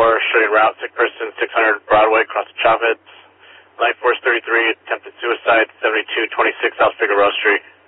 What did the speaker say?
showing route, sick person, 600 Broadway, across the Chavez. Life Force 33, attempted suicide, 7226 South Figueroa Street.